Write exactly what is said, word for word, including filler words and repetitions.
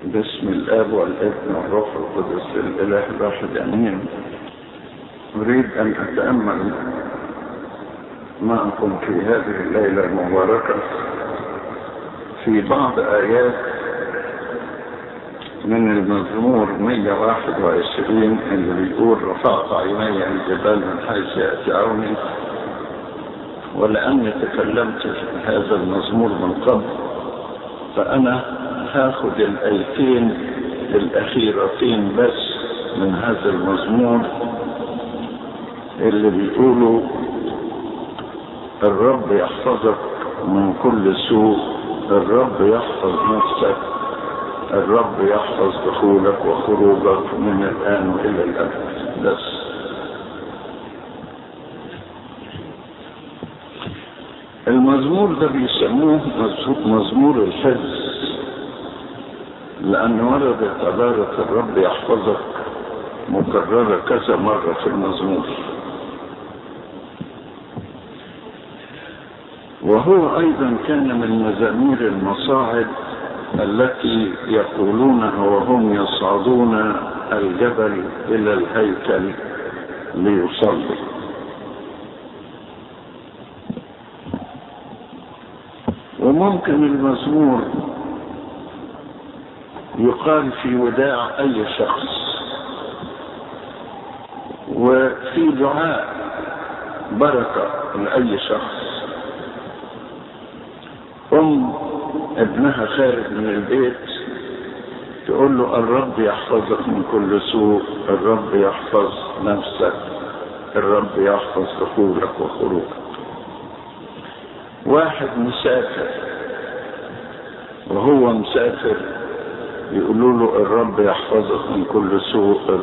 باسم الآب والابن والروح القدس الإله الواحد آمين. أريد أن أتأمل معكم في هذه الليلة المباركة في بعض آيات من المزمور مئة وواحد وعشرين اللي بيقول رفعت عيني الجبال من حيث يأتي عوني. ولأني تكلمت في هذا المزمور من قبل فأنا هاخد الآيتين الأخيرتين بس من هذا المزمور اللي بيقولوا الرب يحفظك من كل سوء، الرب يحفظ نفسك، الرب يحفظ دخولك وخروجك من الآن وإلى الأبد. بس المزمور ده بيسموه مزمور الحفظ، لأن وردت عبارة الرب يحفظك مكررة كذا مرة في المزمور، وهو أيضا كان من مزامير المصاعد التي يقولونها وهم يصعدون الجبل إلى الهيكل ليصلوا. وممكن المزمور يقال في وداع أي شخص، وفي دعاء بركة لأي شخص. أم ابنها خارج من البيت تقول له الرب يحفظك من كل سوء، الرب يحفظ نفسك، الرب يحفظ دخولك وخروجك. واحد مسافر وهو مسافر يقولوا له الرب يحفظك من كل سوء،